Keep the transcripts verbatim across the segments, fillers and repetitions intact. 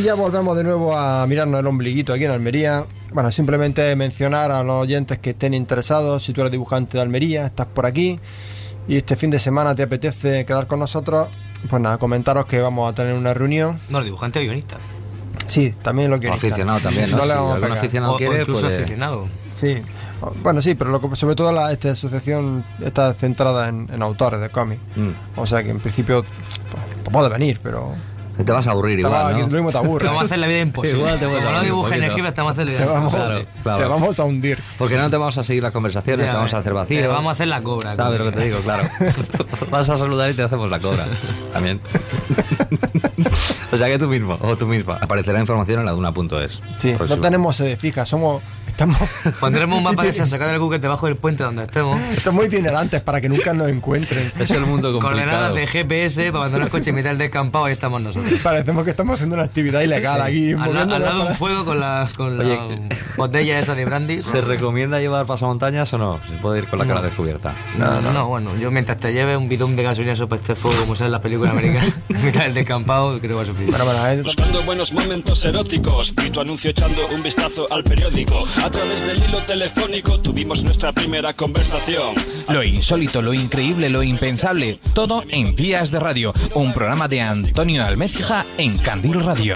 ya volvemos de nuevo a mirarnos el ombliguito aquí en Almería. Bueno, simplemente mencionar a los oyentes que estén interesados, si tú eres dibujante de Almería, estás por aquí y este fin de semana te apetece quedar con nosotros, pues nada, comentaros que vamos a tener una reunión. No, el dibujante o guionista. Sí, también lo guionista. O aficionado también, ¿no? No si le vamos a algún pegar. aficionado O, quiere, o incluso puede... aficionado. Sí, bueno, sí, pero lo, sobre todo la, esta asociación está centrada en, en autores de cómics. Mm. O sea que en principio pues, puede venir, pero... Te vas a aburrir igual, Aquí ¿no? lo mismo te aburre. Te vamos a hacer la vida imposible. Igual te vas a Como no aburrir un dibujes ni poquito. escribas, te vamos a hacer la Te vida vamos, imposible. Claro, claro. te vamos a hundir. Porque no te vamos a seguir las conversaciones, Ya te vamos ves. a hacer vacío. Te vamos a hacer la cobra. ¿Sabes lo que te digo? Claro. Vas a saludar y te hacemos la cobra. También. O sea que tú mismo, o tú misma. Aparecerá información en la duna punto es. Sí, no tenemos sede fija, somos... Estamos, Pondremos un mapa de esa sacado del Google debajo del puente donde estemos. somos itinerantes para que nunca nos encuentren. Es el mundo complicado. Coordenadas de G P S para abandonar el coche en mitad del descampado. Ahí estamos nosotros. Parecemos que estamos haciendo una actividad ilegal aquí. Al, la- al moviéndonos lado de para- un fuego con la, con Oye, la botella esa de brandy. ¿Se recomienda llevar pasamontañas o no? Se puede ir con la cara No. descubierta. No, no, no, bueno, yo mientras te lleve un bidón de gasolina sobre este fuego, como sale en las películas americanas, en mitad del descampado, creo que va a sufrir. Bueno, bueno, eh, Buscando buenos momentos eróticos, vi tu anuncio echando un vistazo al periódico. A través del hilo telefónico tuvimos nuestra primera conversación. Lo insólito, lo increíble, lo impensable, todo en Días de Radio, un programa de Antonio Almecija en Candil Radio.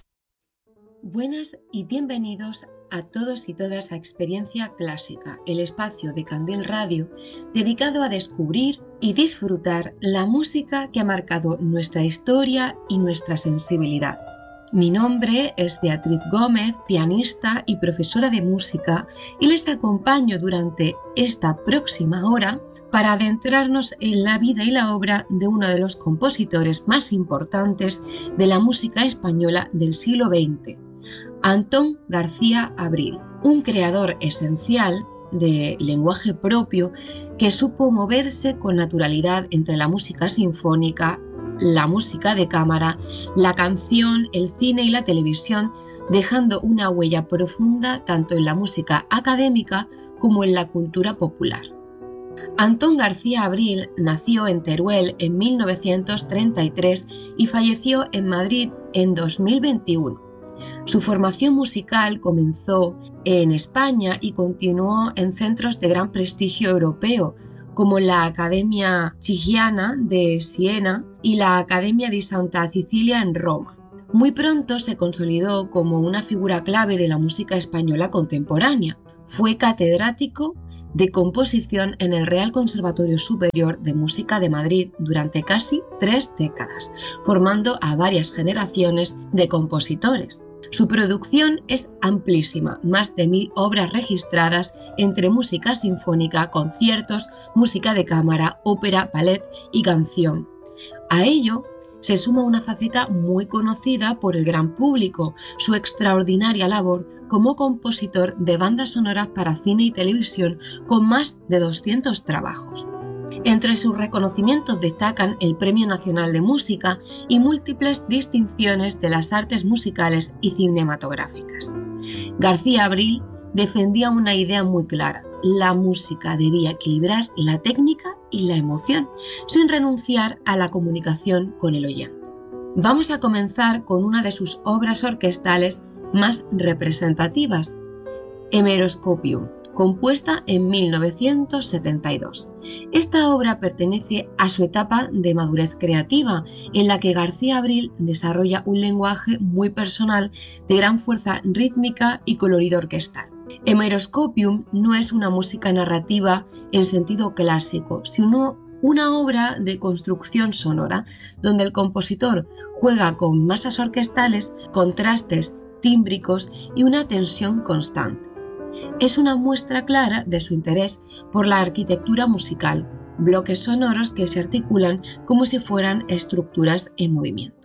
Buenas y bienvenidos a todos y todas a Experiencia Clásica, el espacio de Candil Radio dedicado a descubrir y disfrutar la música que ha marcado nuestra historia y nuestra sensibilidad. Mi nombre es Beatriz Gómez, pianista y profesora de música, y les acompaño durante esta próxima hora para adentrarnos en la vida y la obra de uno de los compositores más importantes de la música española del siglo veinte, Antón García Abril, un creador esencial de lenguaje propio que supo moverse con naturalidad entre la música sinfónica, la música de cámara, la canción, el cine y la televisión, dejando una huella profunda tanto en la música académica como en la cultura popular. Antón García Abril nació en Teruel en mil novecientos treinta y tres y falleció en Madrid en dos mil veintiuno. Su formación musical comenzó en España y continuó en centros de gran prestigio europeo, como la Academia Chigiana de Siena y la Academia di Santa Cecilia en Roma. Muy pronto se consolidó como una figura clave de la música española contemporánea. Fue catedrático de composición en el Real Conservatorio Superior de Música de Madrid durante casi tres décadas, formando a varias generaciones de compositores. Su producción es amplísima, más de mil obras registradas entre música sinfónica, conciertos, música de cámara, ópera, ballet y canción. A ello se suma una faceta muy conocida por el gran público, su extraordinaria labor como compositor de bandas sonoras para cine y televisión con más de doscientos trabajos. Entre sus reconocimientos destacan el Premio Nacional de Música y múltiples distinciones de las artes musicales y cinematográficas. García Abril defendía una idea muy clara: la música debía equilibrar la técnica y la emoción, sin renunciar a la comunicación con el oyente. Vamos a comenzar con una de sus obras orquestales más representativas, Hemeroscopium, compuesta en mil novecientos setenta y dos. Esta obra pertenece a su etapa de madurez creativa, en la que García Abril desarrolla un lenguaje muy personal de gran fuerza rítmica y colorido orquestal. Hemeroscopium no es una música narrativa en sentido clásico, sino una obra de construcción sonora, donde el compositor juega con masas orquestales, contrastes tímbricos y una tensión constante. Es una muestra clara de su interés por la arquitectura musical, bloques sonoros que se articulan como si fueran estructuras en movimiento.